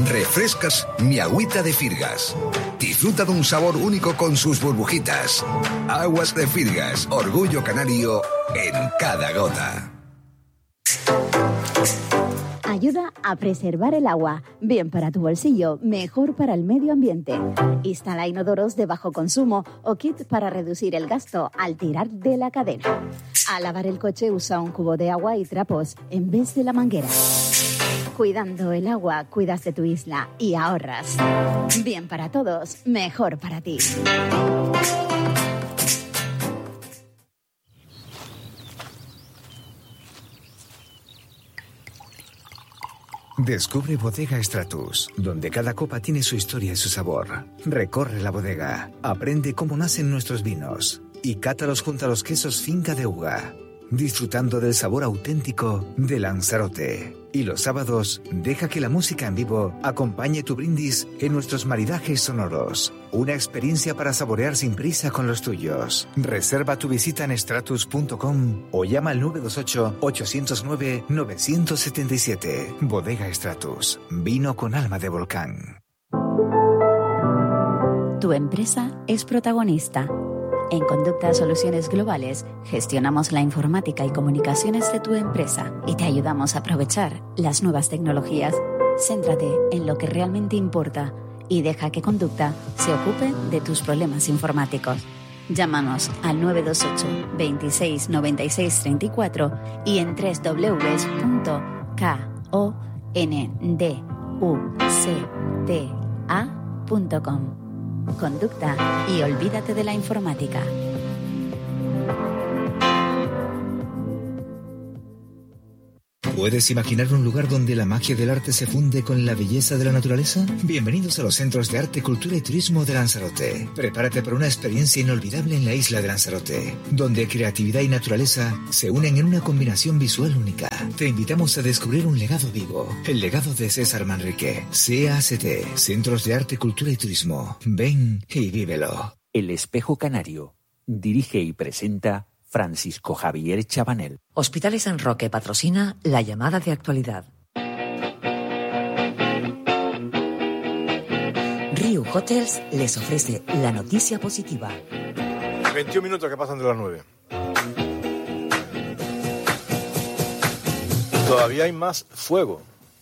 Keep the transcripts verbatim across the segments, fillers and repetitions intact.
refrescas mi agüita de Firgas. Disfruta de un sabor único con sus burbujitas. Aguas de Firgas, orgullo canario en cada gota. Ayuda a preservar el agua. Bien para tu bolsillo, mejor para el medio ambiente. Instala inodoros de bajo consumo o kit para reducir el gasto al tirar de la cadena. Al lavar el coche usa un cubo de agua y trapos en vez de la manguera. Cuidando el agua, cuidas de tu isla y ahorras. Bien para todos, mejor para ti. Descubre Bodega Stratus, donde cada copa tiene su historia y su sabor. Recorre la bodega, aprende cómo nacen nuestros vinos y cátalos junto a los quesos Finca de Uga, disfrutando del sabor auténtico de Lanzarote. Y los sábados, deja que la música en vivo acompañe tu brindis en nuestros maridajes sonoros. Una experiencia para saborear sin prisa con los tuyos. Reserva tu visita en stratus punto com o llama al nueve dos ocho, ocho cero nueve, nueve siete siete. Bodega Stratus, vino con alma de volcán. Tu empresa es protagonista. En Conducta Soluciones Globales gestionamos la informática y comunicaciones de tu empresa y te ayudamos a aprovechar las nuevas tecnologías. Céntrate en lo que realmente importa y deja que Conducta se ocupe de tus problemas informáticos. Llámanos al nueve dos ocho, veintiséis, noventa y seis, treinta y cuatro y en doble u doble u doble u punto conducta punto com. Conducta y olvídate de la informática. ¿Puedes imaginar un lugar donde la magia del arte se funde con la belleza de la naturaleza? Bienvenidos a los Centros de Arte, Cultura y Turismo de Lanzarote. Prepárate para una experiencia inolvidable en la isla de Lanzarote, donde creatividad y naturaleza se unen en una combinación visual única. Te invitamos a descubrir un legado vivo, el legado de César Manrique. C A C T, Centros de Arte, Cultura y Turismo. Ven y vívelo. El Espejo Canario. Dirige y presenta Francisco Javier Chabanel. Hospitales San Roque patrocina la llamada de actualidad. Riu Hotels les ofrece la noticia positiva. veintiún minutos que pasan de las nueve. Todavía hay más fuego.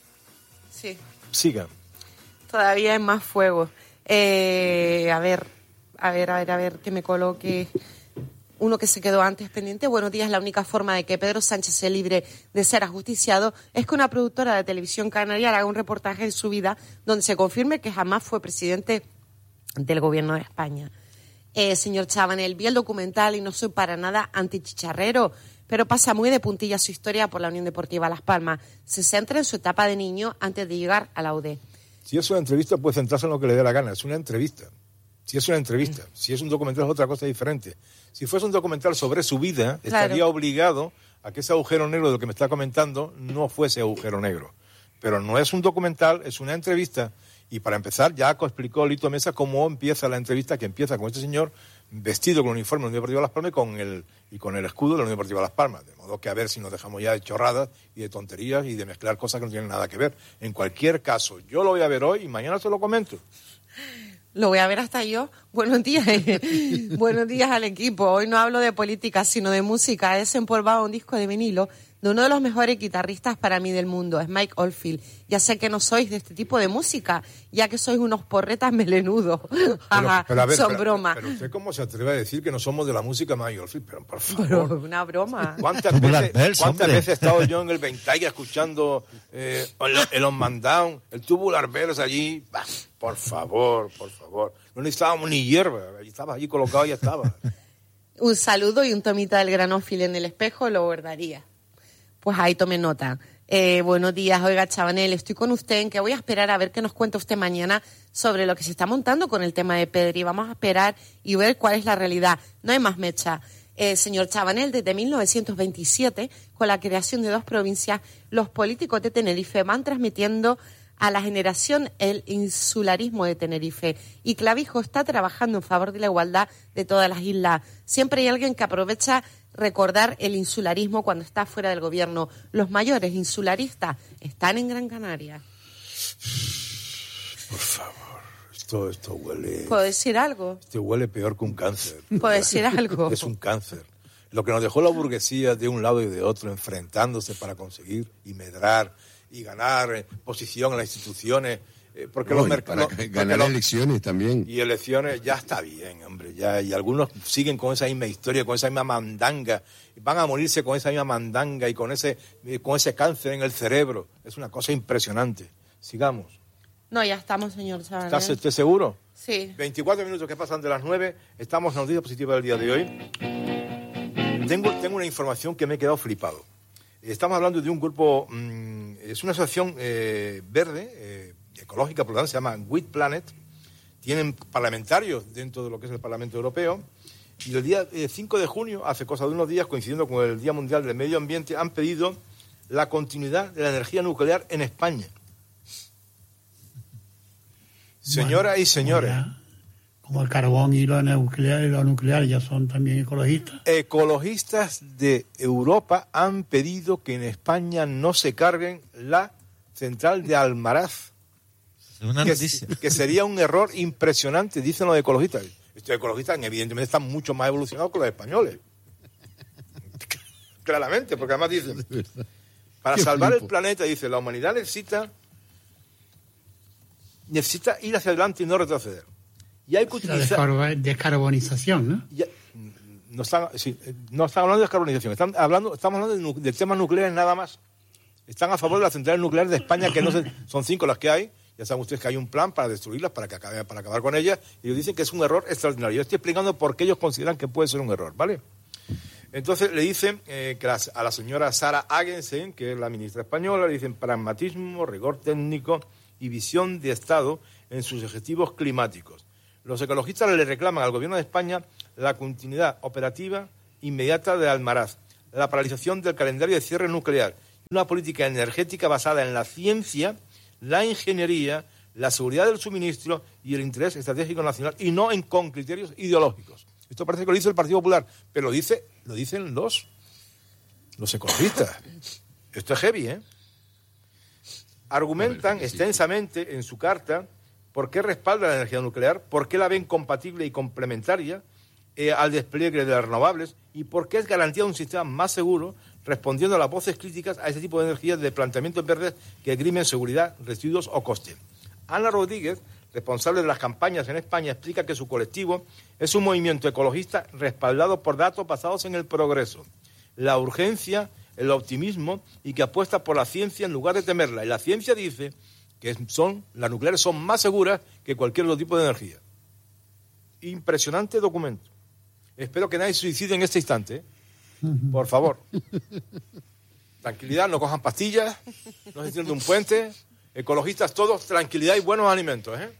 Sí. Sigan. Todavía hay más fuego. Eh, a ver, a ver, a ver, a ver, que me coloque uno que se quedó antes pendiente. Buenos días. La única forma de que Pedro Sánchez sea libre de ser ajusticiado es que una productora de televisión canaria haga un reportaje de su vida donde se confirme que jamás fue presidente del gobierno de España. Eh, señor Chabanel, vi el documental y no soy para nada antichicharrero, pero pasa muy de puntilla su historia por la Unión Deportiva Las Palmas. Se centra en su etapa de niño antes de llegar a la U D. Si es una entrevista, puede centrarse en lo que le dé la gana. Es una entrevista. Si es una entrevista. Si es un documental, es otra cosa diferente. Si fuese un documental sobre su vida, claro, estaría obligado a que ese agujero negro de lo que me está comentando no fuese agujero negro. Pero no es un documental, es una entrevista. Y para empezar, ya explicó Lito Mesa cómo empieza la entrevista, que empieza con este señor vestido con el uniforme de la Unión Deportiva Las Palmas y con el, y con el escudo de la Unión Deportiva Las Palmas. De modo que a ver si nos dejamos ya de chorradas y de tonterías y de mezclar cosas que no tienen nada que ver. En cualquier caso, yo lo voy a ver hoy y mañana se lo comento. Lo voy a ver hasta yo. Buenos días. Buenos días al equipo. Hoy no hablo de política, sino de música. He desempolvado un disco de vinilo de uno de los mejores guitarristas para mí del mundo, es Mike Oldfield. Ya sé que no sois de este tipo de música, ya que sois unos porretas melenudos. Ajá, pero, pero ver, son pero, bromas. Pero, pero usted cómo se atreve a decir que no somos de la música Mike Oldfield, pero por favor. Pero una broma. ¿Cuántas veces, ¿cuántas veces he estado yo en el Ventaya escuchando eh, el, el On Man Down, el Tubular Bells allí? Bah, por favor, por favor. No necesitábamos ni hierba, estaba allí colocado y ya estaba. Un saludo y un tomita del Granófil en el espejo lo guardaría. Pues ahí tome nota. Eh, buenos días, oiga Chabanel, estoy con usted en que voy a esperar a ver qué nos cuenta usted mañana sobre lo que se está montando con el tema de Pedri. Vamos a esperar y ver cuál es la realidad. No hay más mecha. Eh, señor Chabanel, desde mil novecientos veintisiete, con la creación de dos provincias, los políticos de Tenerife van transmitiendo a la generación el insularismo de Tenerife. Y Clavijo está trabajando en favor de la igualdad de todas las islas. Siempre hay alguien que aprovecha recordar el insularismo cuando está fuera del gobierno. Los mayores insularistas están en Gran Canaria. Por favor, esto, esto huele... ¿Puedo decir algo? Esto huele peor que un cáncer. ¿Puedo decir algo? Es un cáncer. Lo que nos dejó la burguesía de un lado y de otro, enfrentándose para conseguir y medrar y ganar eh, posición en las instituciones... Eh, porque no, los mercados ganar los, elecciones también y elecciones ya está bien, hombre, ya, y algunos siguen con esa misma historia, con esa misma mandanga, van a morirse con esa misma mandanga y con ese con ese cáncer en el cerebro. Es una cosa impresionante. Sigamos. No, ya estamos, señor Chabanel. ¿Estás usted seguro? Sí. veinticuatro minutos que pasan de las nueve, estamos en la noticia positiva del día de hoy. Tengo, tengo una información que me he quedado flipado. Estamos hablando de un grupo, mmm, es una asociación eh, verde, eh, ecológica, por lo tanto, se llama Wheat Planet. Tienen parlamentarios dentro de lo que es el Parlamento Europeo. Y el día eh, cinco de junio, hace cosa de unos días, coincidiendo con el Día Mundial del Medio Ambiente, han pedido la continuidad de la energía nuclear en España. Señoras y señores. Como, como el carbón y lo nuclear, y lo nuclear ya son también ecologistas. Ecologistas de Europa han pedido que en España no se carguen la central de Almaraz. Una que, noticia. que sería un error impresionante, dicen los ecologistas. Estos ecologistas evidentemente están mucho más evolucionados que los españoles. Claramente, porque además dicen, para salvar el planeta, dice, la humanidad necesita necesita ir hacia adelante y no retroceder. Y hay que utilizar... La descarbonización, ¿no? Ya, no, están, sí, no están hablando de descarbonización, están hablando, estamos hablando de, de temas nucleares nada más. Están a favor de las centrales nucleares de España, que no se, son cinco las que hay. Ya saben ustedes que hay un plan para destruirlas, para que acabe, para acabar con ellas, y ellos dicen que es un error extraordinario. Yo estoy explicando por qué ellos consideran que puede ser un error, ¿vale? Entonces le dicen eh, que las, a la señora Sara Agensen, que es la ministra española, le dicen pragmatismo, rigor técnico y visión de Estado en sus objetivos climáticos. Los ecologistas le reclaman al gobierno de España la continuidad operativa inmediata de Almaraz, la paralización del calendario de cierre nuclear y una política energética basada en la ciencia, la ingeniería, la seguridad del suministro y el interés estratégico nacional, y no en, con criterios ideológicos. Esto parece que lo dice el Partido Popular, pero lo dice, lo dicen los, los ecologistas. Esto es heavy, ¿eh? Argumentan extensamente en su carta por qué respalda la energía nuclear, por qué la ven compatible y complementaria eh, al despliegue de las renovables y por qué es garantía de un sistema más seguro, respondiendo a las voces críticas a este tipo de energías de planteamientos verdes que esgrimen seguridad, residuos o coste. Ana Rodríguez, responsable de las campañas en España, explica que su colectivo es un movimiento ecologista respaldado por datos basados en el progreso, la urgencia, el optimismo y que apuesta por la ciencia en lugar de temerla. Y la ciencia dice que son, las nucleares son más seguras que cualquier otro tipo de energía. Impresionante documento. Espero que nadie se suicide en este instante, ¿eh? Por favor. Tranquilidad, no cojan pastillas, no se tiren de un puente. Ecologistas todos, tranquilidad y buenos alimentos, ¿eh?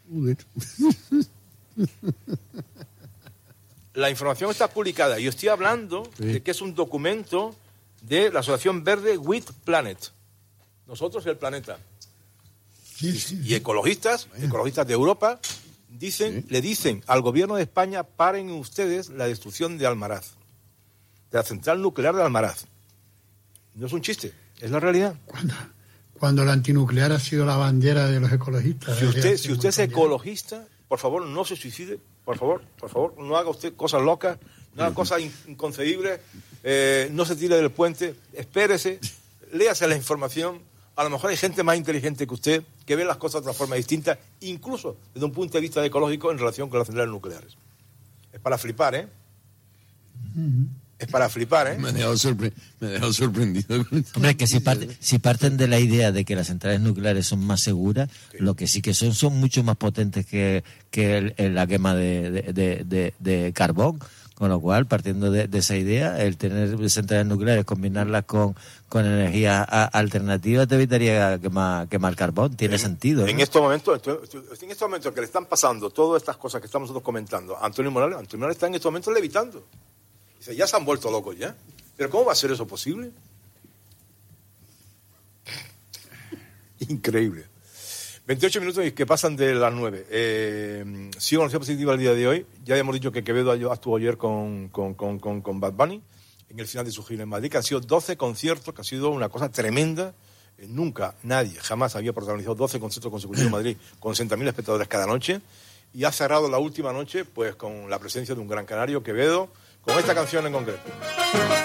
La información está publicada. Yo estoy hablando sí. de que es un documento de la Asociación Verde Wheat Planet. Nosotros y el planeta. Sí, sí. Y ecologistas, Vaya. ecologistas de Europa, dicen, sí. le dicen al gobierno de España, paren ustedes la destrucción de Almaraz, de la central nuclear de Almaraz. No es un chiste, es la realidad. Cuando, cuando la antinuclear ha sido la bandera de los ecologistas. Si usted, si usted es ecologista, por favor, no se suicide, por favor, por favor, no haga usted cosas locas, no haga cosas inconcebibles, eh, no se tire del puente, espérese, léase la información. A lo mejor hay gente más inteligente que usted que ve las cosas de otra forma distinta, incluso desde un punto de vista ecológico en relación con las centrales nucleares. Es para flipar, ¿eh? Uh-huh. Es para flipar, ¿eh? Me ha dejado, sorpre- me ha dejado sorprendido. Hombre, que si, parte, si parten de la idea de que las centrales nucleares son más seguras, okay. lo que sí que son son mucho más potentes que, que el, el, la quema de, de, de, de, de carbón. Con lo cual, partiendo de, de esa idea, el tener centrales nucleares, combinarlas con, con energía alternativa, te evitaría quemar, quemar carbón. Tiene en, sentido, ¿no? En estos momentos, en estos momentos que le están pasando todas estas cosas que estamos nosotros comentando a Antonio Morales, Antonio Morales está en estos momentos levitando. Dice, ya se han vuelto locos ya. ¿Pero cómo va a ser eso posible? Increíble. veintiocho minutos que pasan de las nueve. Eh, sigo con la positiva el día de hoy. Ya habíamos dicho que Quevedo actuó ayer con, con, con, con, con Bad Bunny en el final de su gira en Madrid, que han sido doce conciertos, que ha sido una cosa tremenda Eh, nunca, nadie, jamás había protagonizado doce conciertos consecutivos en Madrid con sesenta mil espectadores cada noche. Y ha cerrado la última noche pues con la presencia de un gran canario, Quevedo, con esta canción en concreto.